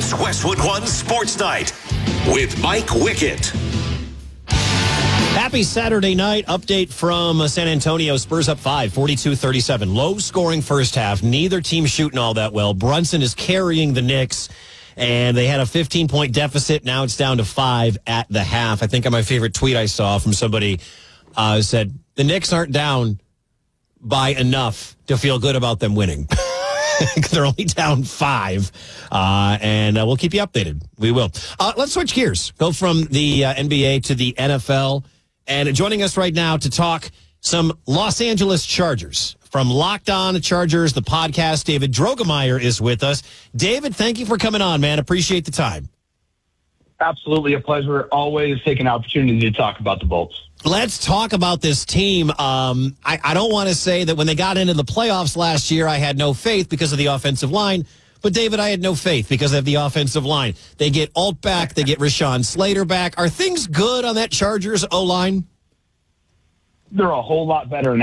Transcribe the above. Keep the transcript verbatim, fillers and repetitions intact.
It's Westwood One Sports Night with Mike Wickett. Happy Saturday night. Update from San Antonio. Spurs up five, forty-two thirty-seven. Low scoring first half. Neither team shooting all that well. Brunson is carrying the Knicks, and they had a fifteen-point deficit. Now it's down to five at the half. I think on my favorite tweet I saw from somebody uh, said, the Knicks aren't down by enough to feel good about them winning. They're only down five, uh, and uh, we'll keep you updated. We will. Uh, let's switch gears. Go from the uh, N B A to the N F L. And joining us right now to talk some Los Angeles Chargers. From Locked On Chargers, the podcast, David Drogemeyer is with us. David, thank you for coming on, man. Appreciate the time. Absolutely a pleasure. Always take an opportunity to talk about the Bolts. Let's talk about this team. Um, I, I don't want to say that when they got into the playoffs last year, I had no faith because of the offensive line. But, David, I had no faith because of the offensive line. They get Alt back. They get Rashawn Slater back. Are things good on that Chargers O-line? They're a whole lot better now.